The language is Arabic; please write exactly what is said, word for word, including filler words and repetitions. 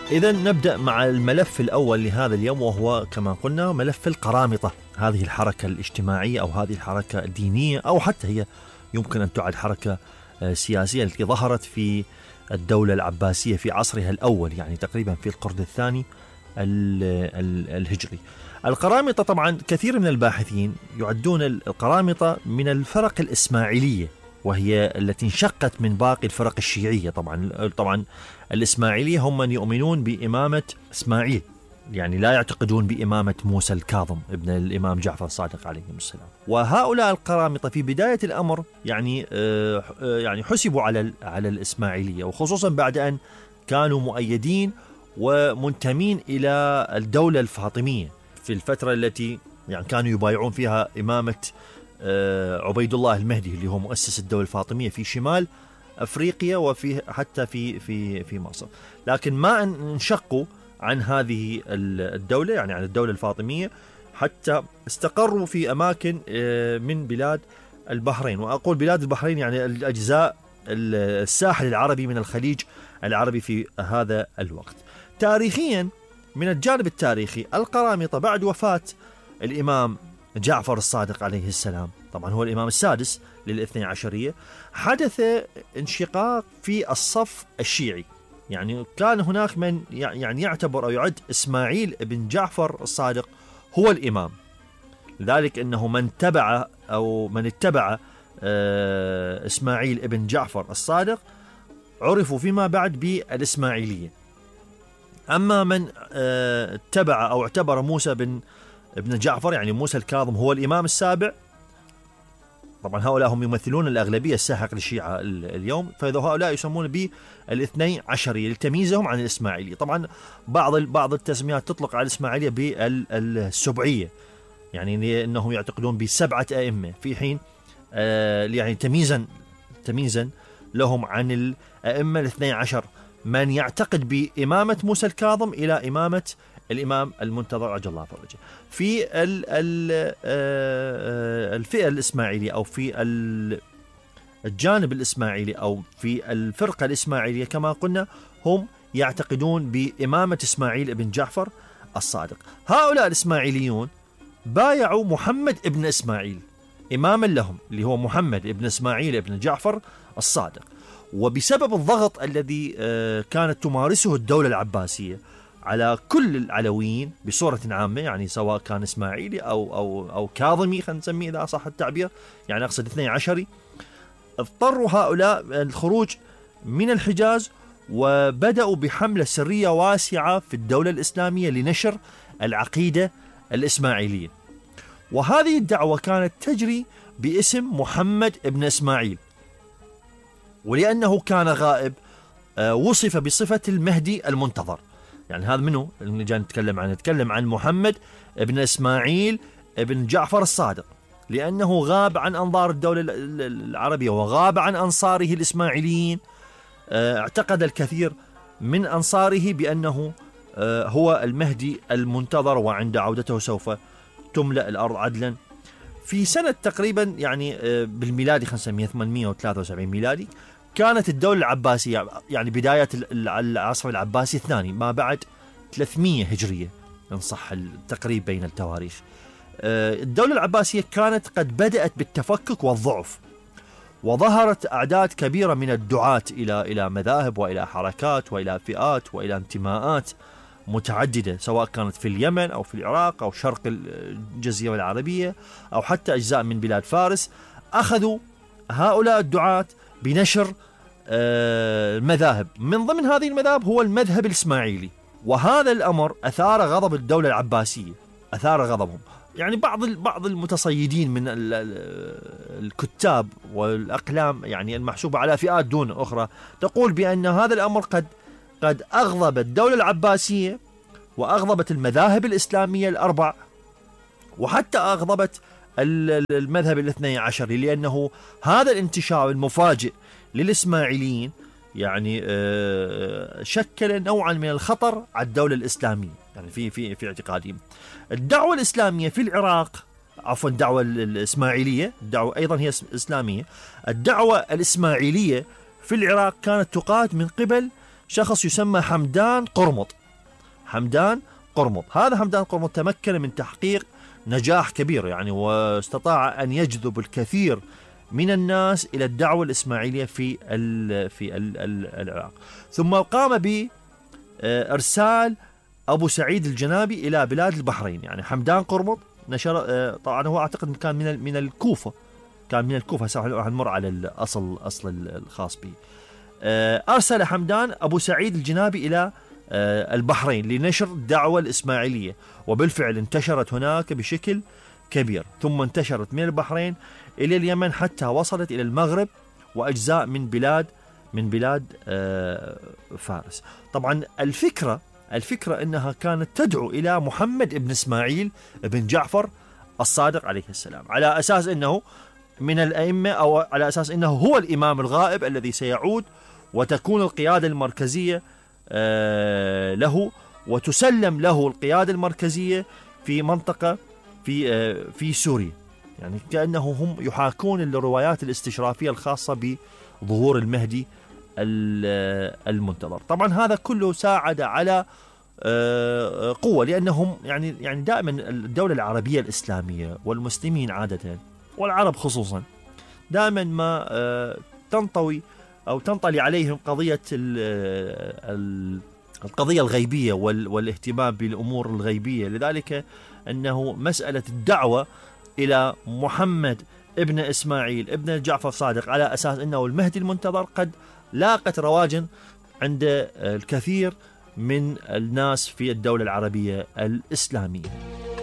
إذا نبدأ مع الملف الأول لهذا اليوم، وهو كما قلنا ملف القرامطة. هذه الحركة الاجتماعية أو هذه الحركة الدينية، أو حتى هي يمكن أن تعد حركة سياسية، التي ظهرت في الدولة العباسية في عصرها الأول، يعني تقريبا في القرن الثاني الهجري. القرامطة طبعا كثير من الباحثين يعدون القرامطة من الفرق الإسماعيلية، وهي التي انشقت من باقي الفرق الشيعية. طبعا طبعا الإسماعيلية هم من يؤمنون بإمامة إسماعيل، يعني لا يعتقدون بإمامة موسى الكاظم ابن الإمام جعفر الصادق عليه السلام. وهؤلاء القرامطة في بداية الأمر يعني آه يعني حسبوا على على الإسماعيلية، وخصوصا بعد أن كانوا مؤيدين ومنتمين إلى الدولة الفاطمية في الفترة التي يعني كانوا يبايعون فيها إمامة آه عبيد الله المهدي، اللي هو مؤسس الدولة الفاطمية في شمال أفريقيا وفي حتى في في في مصر. لكن ما انشقوا عن هذه الدولة، يعني عن الدولة الفاطمية، حتى استقروا في أماكن من بلاد البحرين. وأقول بلاد البحرين يعني الأجزاء الساحل العربي من الخليج العربي في هذا الوقت. تاريخيا من الجانب التاريخي، القرامطة بعد وفاة الإمام جعفر الصادق عليه السلام، طبعا هو الإمام السادس للاثني عشرية، حدث انشقاق في الصف الشيعي. يعني كان هناك من يعني يعتبر أو يعد إسماعيل بن جعفر الصادق هو الإمام، لذلك أنه من تبع أو من اتبع إسماعيل بن جعفر الصادق عرفوا فيما بعد بالإسماعيلية. أما من اتبع أو اعتبر موسى بن ابن جعفر، يعني موسى الكاظم، هو الإمام السابع، طبعا هؤلاء هم يمثلون الأغلبية الساحق للشيعة اليوم، فإذا هؤلاء يسمون بالاثني عشرية لتمييزهم عن الإسماعيلية. طبعا بعض بعض التسميات تطلق على الإسماعيلية بالسبعية، يعني أنهم يعتقدون بسبعة أئمة، في حين آه يعني تمييزا تمييزا لهم عن الأئمة الاثني عشر من يعتقد بإمامة موسى الكاظم إلى إمامة الإمام المنتظر عجل الله فرجه. في الفئة الإسماعيلية أو في الجانب الإسماعيلي أو في الفرقة الإسماعيلية كما قلنا، هم يعتقدون بإمامة إسماعيل بن جعفر الصادق. هؤلاء الإسماعيليون بايعوا محمد ابن إسماعيل إماما لهم، اللي هو محمد ابن إسماعيل بن جعفر الصادق. وبسبب الضغط الذي كانت تمارسه الدولة العباسية على كل العلويين بصورة عامة، يعني سواء كان إسماعيلي أو أو أو كاظمي، خلينا نسميه إذا صح التعبير، يعني أقصد اثني عشري، اضطروا هؤلاء الخروج من الحجاز، وبدأوا بحملة سرية واسعة في الدولة الإسلامية لنشر العقيدة الإسماعيلية. وهذه الدعوة كانت تجري باسم محمد ابن إسماعيل، ولأنه كان غائب وصف بصفة المهدي المنتظر. يعني هذا منه اللي جاي نتكلم عنه، نتكلم عن محمد ابن إسماعيل ابن جعفر الصادق، لأنه غاب عن أنظار الدولة العربية وغاب عن أنصاره الإسماعيليين. اعتقد الكثير من أنصاره بأنه هو المهدي المنتظر، وعند عودته سوف تملأ الأرض عدلا. في سنة تقريبا يعني بالميلادي خلينا نسميها ثمانمئة وثلاثة وسبعين ميلادي، كانت الدولة العباسية يعني بداية العصر العباسي الثاني ما بعد ثلاثمئة هجرية إن صح التقريب بين التواريخ. الدولة العباسية كانت قد بدأت بالتفكك والضعف، وظهرت أعداد كبيرة من الدعاة إلى إلى مذاهب وإلى حركات وإلى فئات وإلى انتماءات متعددة، سواء كانت في اليمن أو في العراق أو شرق الجزيرة العربية أو حتى أجزاء من بلاد فارس. أخذوا هؤلاء الدعاة بنشر المذاهب، من ضمن هذه المذاهب هو المذهب الإسماعيلي. وهذا الأمر أثار غضب الدولة العباسية، أثار غضبهم. يعني بعض بعض المتصيدين من الكتاب والأقلام يعني المحسوبة على فئات دون أخرى تقول بأن هذا الأمر قد قد أغضب الدولة العباسية وأغضبت المذاهب الإسلامية الأربع، وحتى أغضبت المذهب الاثني عشري، لأنه هذا الانتشار المفاجئ للإسماعيليين يعني شكل نوعا من الخطر على الدولة الإسلامية، يعني في في في اعتقادهم. الدعوة الإسلامية في العراق، عفوا الدعوة الإسماعيلية، الدعوة أيضا هي إسلامية، الدعوة الإسماعيلية في العراق كانت تقاد من قبل شخص يسمى حمدان قرمط. حمدان قرمط. هذا حمدان قرمط تمكن من تحقيق نجاح كبير يعني، واستطاع أن يجذب الكثير من الناس إلى الدعوة الإسماعيلية في ال في ال ال العراق. ثم قام بإرسال أبو سعيد الجنابي إلى بلاد البحرين. يعني حمدان قرمط نشر، طبعا هو أعتقد كان من من الكوفة، كان من الكوفة. سوف نمر على الأصل أصل الخاص به. أرسل حمدان أبو سعيد الجنابي إلى البحرين لنشر الدعوة الإسماعيلية، وبالفعل انتشرت هناك بشكل كبير، ثم انتشرت من البحرين إلى اليمن حتى وصلت إلى المغرب وأجزاء من بلاد من بلاد فارس. طبعا الفكرة الفكرة أنها كانت تدعو إلى محمد بن إسماعيل بن جعفر الصادق عليه السلام، على أساس أنه من الأئمة، أو على أساس أنه هو الإمام الغائب الذي سيعود، وتكون القيادة المركزية له، وتسلم له القيادة المركزية في منطقة في في سوريا. يعني كأنه هم يحاكون الروايات الاستشرافية الخاصة بظهور المهدي المنتظر. طبعا هذا كله ساعد على قوة، لأنهم يعني يعني دائما الدولة العربية الإسلامية والمسلمين عادة والعرب خصوصا دائما ما تنطوي أو تنطلي عليهم قضية القضية الغيبية والاهتمام بالأمور الغيبية. لذلك أنه مسألة الدعوة إلى محمد ابن إسماعيل ابن جعفر صادق على أساس أنه المهدي المنتظر قد لاقت رواجا عند الكثير من الناس في الدولة العربية الإسلامية.